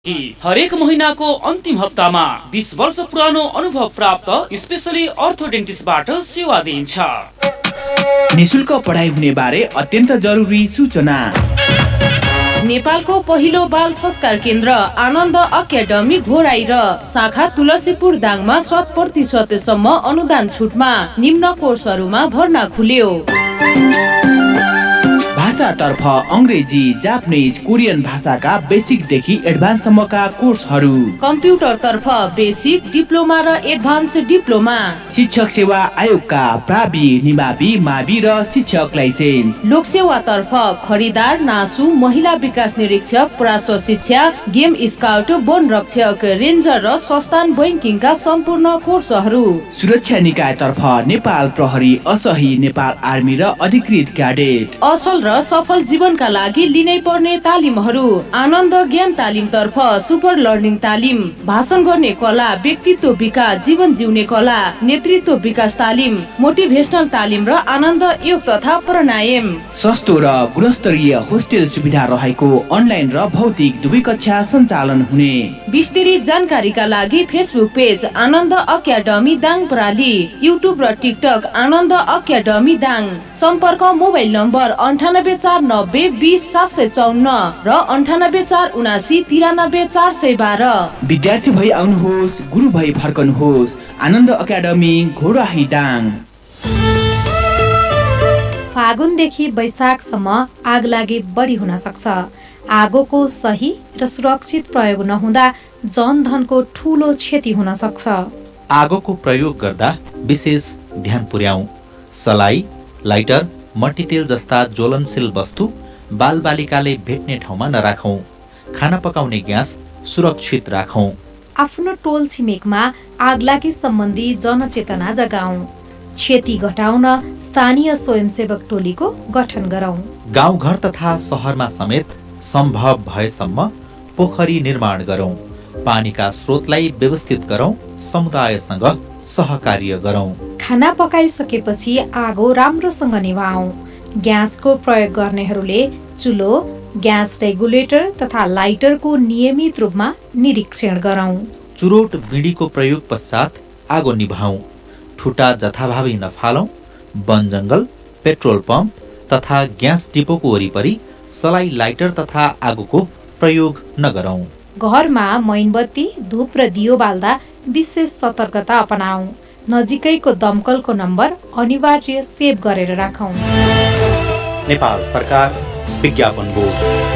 हरेक महिनाको अन्तिम हप्तामा 20 वर्ष पुरानो अनुभव प्राप्त स्पेशली अर्थोडेन्टिस्टबाट सेवा दिइन्छ। निशुल्क पढाइ हुने बारे अत्यन्त जरुरी सूचना। नेपालको पहिलो बाल संस्कार केन्द्र आनन्द अकादमी घोराई र शाखा तुलसीपुर दाङमा 100% सम्म अनुदान छुटमा निम्न कोर्सहरूमा भर्ना खुल्यो। भाषातर्फ अंग्रेजी, जापानिज, कोरियन भाषाका बेसिक देखि एडभान्स सम्मका कोर्सहरू। कम्प्युटर तर्फ बेसिक, डिप्लोमा र एडभान्स डिप्लोमा। शिक्षक सेवा आयोगका प्रावि, निमावि, मावि र शिक्षक लाइसेन्स। लोक सेवा तर्फ खरिदार, नासु, महिला विकास निरीक्षक, प्राश्व शिक्षा, गेम स्काउट, वन रक्षक, रेन्जर र संस्थान बैंकिङका सम्पूर्ण कोर्सहरू। सुरक्षा निकाय तर्फ नेपाल प्रहरी, असही, नेपाल आर्मी र अधिकृत क्याडेट। असल र सफल जीवनका लागि लिनै पर्ने तालिमहरू। आनन्द ज्ञान तालिम तर्फ सुपर लर्निङ तालिम, भाषण गर्ने कला, व्यक्तित्व विकास, जीवन जिउने कला, नेतृत्व विकास तालिम, मोटिभेशनल तालिम र आनन्द योग तथा प्राणायाम। सस्तो र गुणस्तरीय होस्टेल सुविधा रहेको अनलाइन र भौतिक दुवै कक्षा सञ्चालन हुने। विस्तृत जानकारीका लागि फेसबुक पेज आनन्द अकादमी दाङ प्राली, युट्युब र टिकटक आनन्द अकादमी दाङ। सम्पर्क मोबाइल नम्बर 9849020754 र 9847793412। विद्यार्थी भई आउनुहोस्, गुरु भई फर्कनुहोस्। आनन्द अकादमी घोराही दाङ। फागुनदेखि वैशाखसम्म आग लागि बढी हुन सक्छ। आगोको सही र सुरक्षित प्रयोग नहुँदा जनधनको ठूलो क्षति हुन सक्छ। आगोको प्रयोग गर्दा विशेष ध्यान पुर्याऊ। सलाई, लाइटर, मट्टीतेल जस्ता ज्वलनशील वस्तु बालबालिकाले भेट्ने ठाउँमा नराखौं। खाना पकाउने ग्यास सुरक्षित राखौं। आफ्नो टोल छिमेकमा आगलागी सम्बन्धी जनचेतना जगाऊ। क्षति घटाउन स्थानीय स्वयंसेवक टोलीको गठन गरौं। गाउँघर तथा शहरमा समेत सम्भव भएसम्म पोखरी निर्माण गरौं। पानीका स्रोतलाई व्यवस्थित गरौं। समुदायसँग सहकार्य गरौं। खाना पकाइसकेपछि आगो राम्रोसँग निभाऊ। ग्यासको प्रयोग गर्नेहरूले चुलो, ग्यास रेगुलेटर तथा लाइटरको नियमित रूपमा निरीक्षण गरौं। चुरोट बिडीको प्रयोग पश्चात आगो निभाऊ। ठुटा जथाभावी नफालौं। वन जंगल, पेट्रोल पम्प तथा ग्यास डिपोको वरिपरि सलाई, लाइटर तथा आगोको प्रयोग नगरौं। घरमा मैनबत्ती, धूप र दियो बाल्दा विशेष सतर्कता अपनाऊ। नजिकैको दमकलको नम्बर अनिवार्य सेभ गरेर राखौं। नेपाल सरकार विज्ञापन बोर्ड।